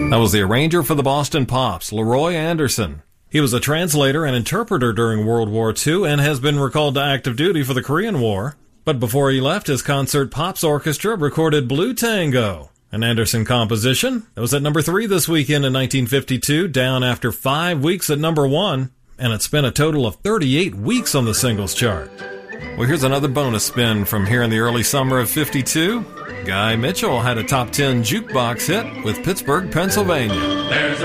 That was the arranger for the Boston Pops, Leroy Anderson. He was a translator and interpreter during World War II and has been recalled to active duty for the Korean War. But before he left, his concert Pops Orchestra recorded Blue Tango, an Anderson composition that was at number 3 this weekend in 1952, down after 5 weeks at number 1, and it spent a total of 38 weeks on the singles chart. Well, here's another bonus spin from here in the early summer of 52. Guy Mitchell had a top 10 jukebox hit with Pittsburgh, Pennsylvania. There's